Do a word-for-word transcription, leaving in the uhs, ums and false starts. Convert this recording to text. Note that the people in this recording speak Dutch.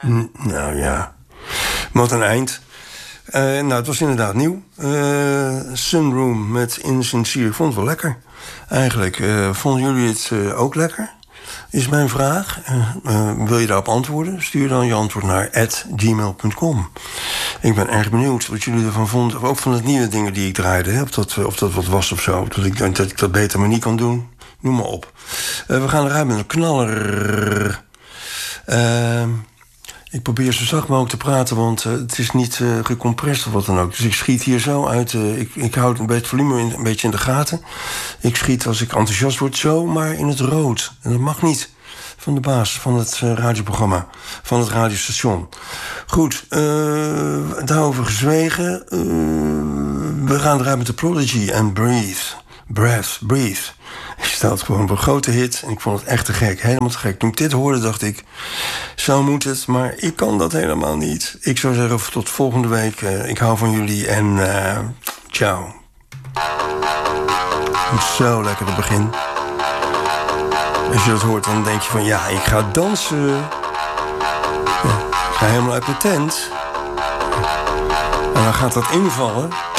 Hm, nou ja, wat een eind. Uh, nou, het was inderdaad nieuw. Uh, Sunroom met Insincere. Ik vond het wel lekker. Eigenlijk, uh, vonden jullie het uh, ook lekker? Is mijn vraag. Uh, uh, wil je daarop antwoorden? Stuur dan je antwoord naar at gmail punt com. Ik ben erg benieuwd wat jullie ervan vonden. Ook van de nieuwe dingen die ik draaide. Hè? Of, dat, of dat wat was of zo. Dat ik, dat ik dat beter maar niet kan doen. Noem maar op. Uh, we gaan eruit met een knaller. Uh, ik probeer zo zacht mogelijk te praten, want uh, het is niet uh, gecompressed of wat dan ook. Dus ik schiet hier zo uit. Uh, ik, ik houd een beetje het volume in, een beetje in de gaten. Ik schiet als ik enthousiast word zo, maar in het rood. En dat mag niet van de baas van het uh, radioprogramma, van het radiostation. Goed, uh, daarover gezwegen. Uh, we gaan eruit met The Prodigy en Breathe. Breath, Breathe. Ik stelde gewoon op een grote hit en ik vond het echt te gek, helemaal te gek. Toen ik dit hoorde dacht ik, zo moet het, maar ik kan dat helemaal niet. Ik zou zeggen tot volgende week. Uh, ik hou van jullie en uh, ciao. Zo lekker het begin. Als je dat hoort dan denk je van ja, ik ga dansen. Ja, ik ga helemaal uit mijn tent. En dan gaat dat invallen.